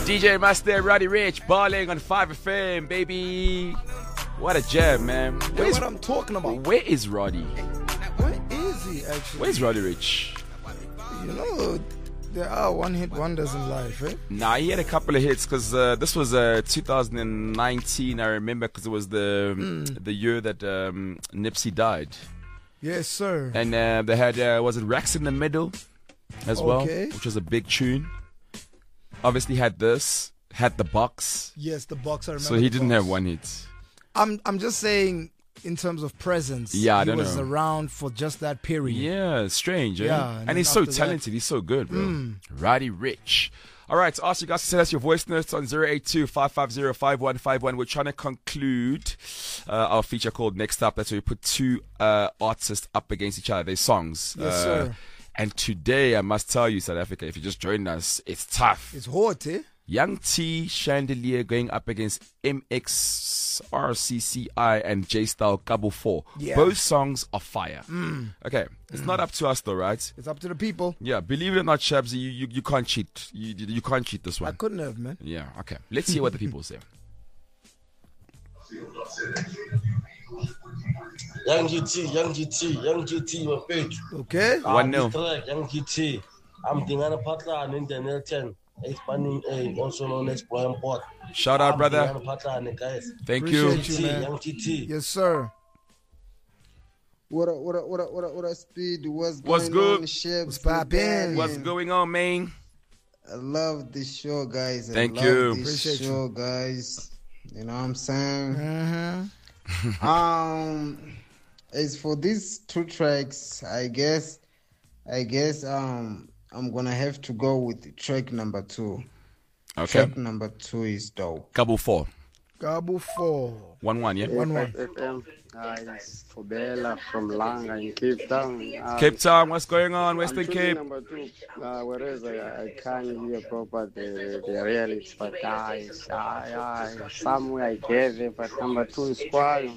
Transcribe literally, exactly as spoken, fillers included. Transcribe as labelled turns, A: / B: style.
A: D J Master, Roddy Rich, balling on five F M, baby. What a jam, man.
B: Where's what I'm talking about?
A: Where is Roddy?
B: Where is he, actually?
A: Where's Roddy Rich?
B: You know, there are one-hit wonders in life, eh?
A: Nah, he had a couple of hits because uh, this was uh, two thousand nineteen, I remember, because it was the mm. the year that um, Nipsey died.
B: Yes, sir.
A: And uh, they had, uh, was it Racks in the Middle as well,
B: okay.
A: which was a big tune. Obviously had this, had the box.
B: Yes, the box, I remember.
A: So he didn't
B: box.
A: have one hit.
B: I'm I'm just saying, in terms of presence,
A: yeah, I
B: he
A: don't
B: was
A: know.
B: around for just that period.
A: Yeah, strange. Eh?
B: Yeah,
A: and,
B: and
A: he's so
B: that,
A: talented. He's so good, bro.
B: Mm.
A: Roddy Rich. All right, so ask you guys to send us your voice notes on zero eight two, five five zero, five one five one. We're trying to conclude uh, our feature called Next Up. That's where we put two uh, artists up against each other, their songs.
B: Yes,
A: uh,
B: sir.
A: And today, I must tell you, South Africa, if you just joined us, it's tough.
B: It's hot, eh?
A: Young T Chandelier going up against M X R C C I and J Style Cabo four.
B: Yeah.
A: Both songs are fire.
B: Mm.
A: Okay, it's mm. not up to us though, right?
B: It's up to the people.
A: Yeah, believe it or not, Shabs, you, you, you can't cheat. You, you can't cheat this one.
B: I couldn't have, man.
A: Yeah, okay. Let's see what the people say.
C: Young G T, Young G T, Young G T, my page.
B: Okay.
A: One nil.
C: Young G T. I'm Dingana Patra and in the Nelton. Expanding, uh, also known as Brian Port.
A: Shout out,
C: I'm
A: brother.
C: Patra, guys.
A: Thank
B: Appreciate
A: you.
B: you, man.
C: Young G T.
B: Yes, sir.
D: What up, what up, what up, what up, what up, Speed? What's going
A: What's good?
D: on, Chef?
B: What's poppin'?
A: What's going on, man?
D: I love this show, guys. I
A: Thank
D: love
A: you.
D: This
B: Appreciate
D: show,
B: you.
D: guys. You know what I'm saying?
B: Mm-hmm.
D: um, as for these two tracks, I guess, I guess, um, I'm gonna have to go with track number two.
A: Okay.
D: Track number two is dope.
A: Cabo four.
B: Cabo four.
A: One one, yeah?
B: One one.
E: F M. Uh, it's Fobela from Langa in Cape Town. Uh,
A: Cape Town, what's going on? Western
E: I'm choosing
A: Cape.
E: number two, uh, whereas I, I can't hear proper the, the reality, but I, I, I, somewhere I get it, but number two is quite.